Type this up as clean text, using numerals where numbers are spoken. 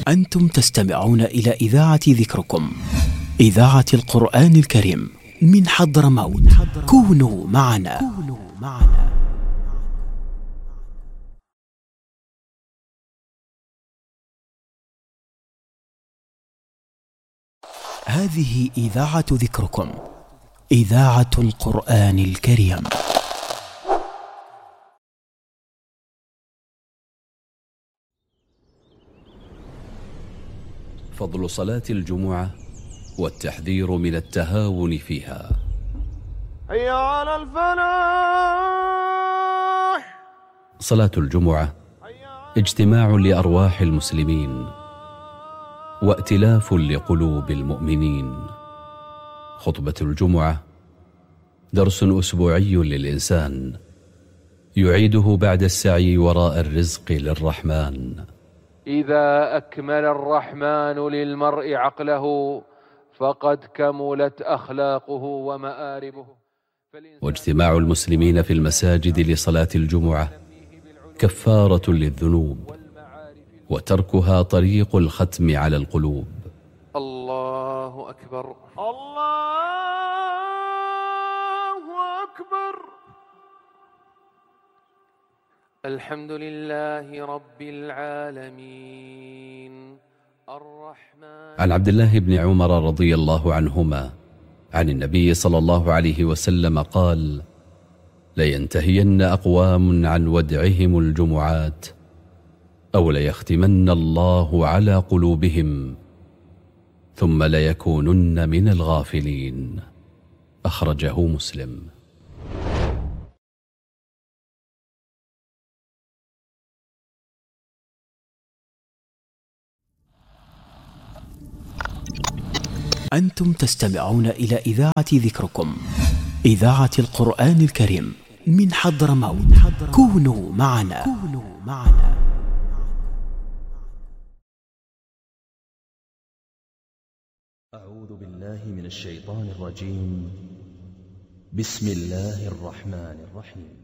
أنتم تستمعون إلى إذاعة ذكركم، إذاعة القرآن الكريم من حضرموت. كونوا معنا. هذه إذاعة ذكركم، إذاعة القرآن الكريم. فضل صلاة الجمعة والتحذير من التهاون فيها. هيا على الفلاح. صلاة الجمعة اجتماع لأرواح المسلمين وائتلاف لقلوب المؤمنين. خطبة الجمعة درس أسبوعي للإنسان يعيده بعد السعي وراء الرزق للرحمن. إذا أكمل الرحمن للمرء عقله فقد كملت أخلاقه ومآربه. واجتماع المسلمين في المساجد لصلاة الجمعة كفارة للذنوب، وتركها طريق الختم على القلوب. الله أكبر، الله أكبر. الحمد لله رب العالمين الرحمن. عن عبد الله بن عمر رضي الله عنهما عن النبي صلى الله عليه وسلم قال: لينتهين أقوام عن ودعهم الجمعات أو ليختمن الله على قلوبهم ثم ليكونن من الغافلين. أخرجه مسلم. أنتم تستمعون إلى إذاعة ذكركم، إذاعة القرآن الكريم من حضرموت. كونوا معنا. أعوذ بالله من الشيطان الرجيم. بسم الله الرحمن الرحيم.